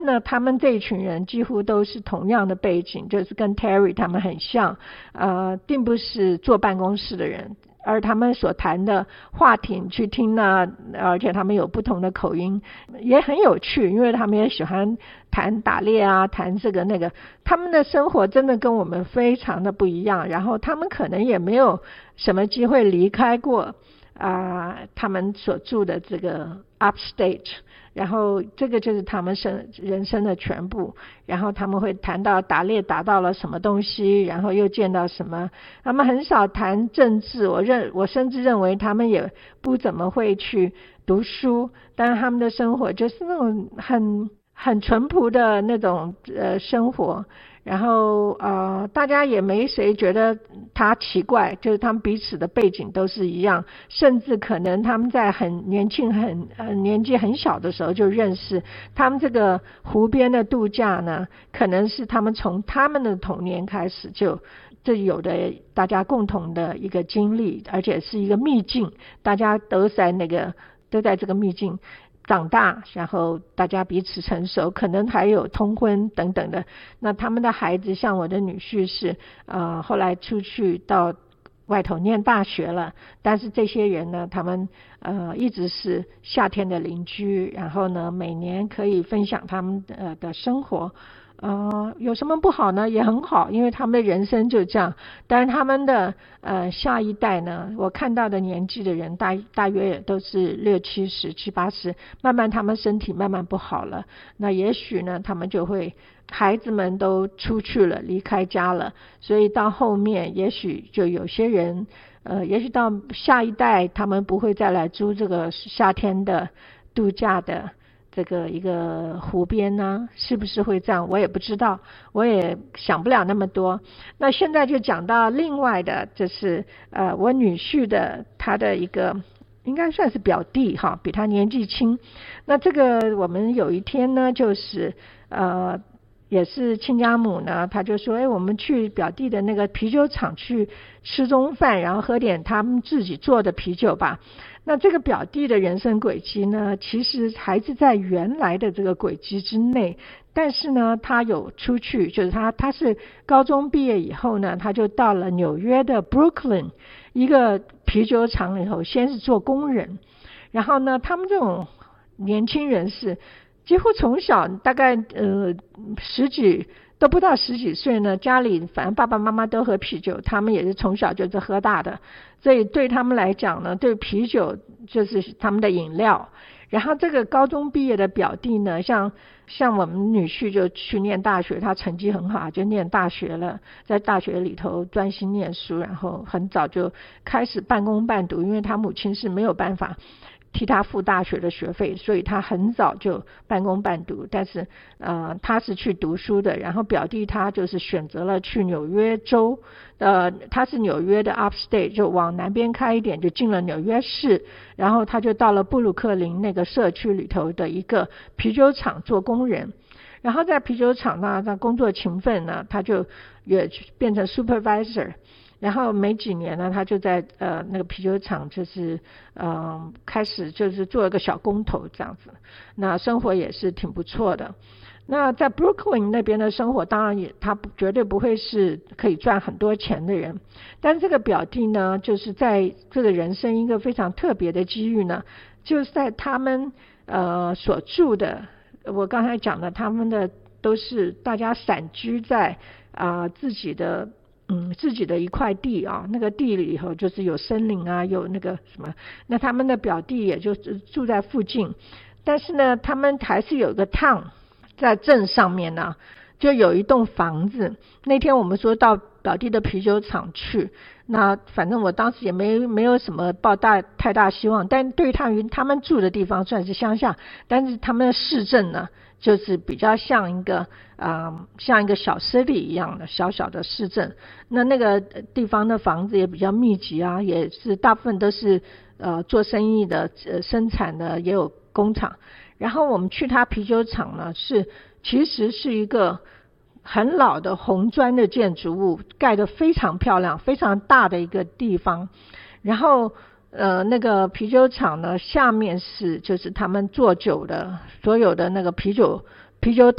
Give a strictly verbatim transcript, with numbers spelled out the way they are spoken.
那他们这一群人几乎都是同样的背景，就是跟 Terry 他们很像，呃，并不是坐办公室的人，而他们所谈的话题去听呢，而且他们有不同的口音，也很有趣，因为他们也喜欢谈打猎啊，谈这个那个，他们的生活真的跟我们非常的不一样，然后他们可能也没有什么机会离开过啊、呃，他们所住的这个 upstate， 然后这个就是他们生人生的全部，然后他们会谈到打猎打到了什么东西，然后又见到什么，他们很少谈政治，我认我甚至认为他们也不怎么会去读书，但是他们的生活就是那种很很淳朴的那种呃生活，然后呃大家也没谁觉得他奇怪，就是他们彼此的背景都是一样，甚至可能他们在很年轻很呃年纪很小的时候就认识，他们这个湖边的度假呢，可能是他们从他们的童年开始就这有的大家共同的一个经历，而且是一个秘境，大家都在那个都在这个秘境长大，然后大家彼此成熟，可能还有通婚等等的。那他们的孩子像我的女婿是呃后来出去到外头念大学了，但是这些人呢，他们呃一直是夏天的邻居，然后呢每年可以分享他们的、呃、的生活。呃，有什么不好呢？也很好，因为他们的人生就这样。但是他们的呃下一代呢，我看到的年纪的人大大约也都是六七十、七八十，慢慢他们身体慢慢不好了。那也许呢，他们就会孩子们都出去了，离开家了，所以到后面也许就有些人呃，也许到下一代他们不会再来租这个夏天的度假的这个一个湖边呢，是不是会这样？我也不知道，我也想不了那么多。那现在就讲到另外的，就是呃，我女婿的他的一个应该算是表弟哈，比他年纪轻。那这个我们有一天呢，就是呃。也是亲家母呢，他就说，哎，我们去表弟的那个啤酒厂去吃中饭，然后喝点他们自己做的啤酒吧。那这个表弟的人生轨迹呢，其实还是在原来的这个轨迹之内，但是呢，他有出去，就是他他是高中毕业以后呢，他就到了纽约的 Brooklyn 一个啤酒厂里头，先是做工人，然后呢，他们这种年轻人是几乎从小大概呃十几都不到十几岁呢，家里反正爸爸妈妈都喝啤酒，他们也是从小就是喝大的，所以对他们来讲呢，对啤酒就是他们的饮料。然后这个高中毕业的表弟呢，像像我们女婿就去念大学，他成绩很好，就念大学了，在大学里头专心念书，然后很早就开始半工半读，因为他母亲是没有办法替他付大学的学费，所以他很早就半工半读，但是呃他是去读书的。然后表弟他就是选择了去纽约州，呃他是纽约的 upstate， 就往南边开一点就进了纽约市，然后他就到了布鲁克林那个社区里头的一个啤酒厂做工人。然后在啤酒厂呢，他工作勤奋呢，他就也变成 supervisor。然后没几年呢，他就在呃那个啤酒厂就是呃开始就是做一个小工头这样子，那生活也是挺不错的。那在 Brooklyn 那边的生活，当然也他绝对不会是可以赚很多钱的人，但这个表弟呢，就是在这个人生一个非常特别的机遇呢，就是在他们呃所住的，我刚才讲的，他们的都是大家散居在啊、呃、自己的。嗯，自己的一块地啊，那个地里头就是有森林啊，有那个什么，那他们的表弟也就是住在附近，但是呢，他们还是有个 town 在镇上面呢，就有一栋房子。那天我们说到表弟的啤酒厂去，那反正我当时也没没有什么抱大太大希望，但对他们他们住的地方算是乡下，但是他们的市镇呢，就是比较像一个啊、呃，像一个小 city 一样的小小的市镇。那那个地方的房子也比较密集啊，也是大部分都是呃做生意的、呃生产的，也有工厂。然后我们去他啤酒厂呢，是其实是一个很老的红砖的建筑物，盖得非常漂亮，非常大的一个地方。然后呃，那个啤酒厂呢，下面是就是他们做酒的所有的那个啤酒啤酒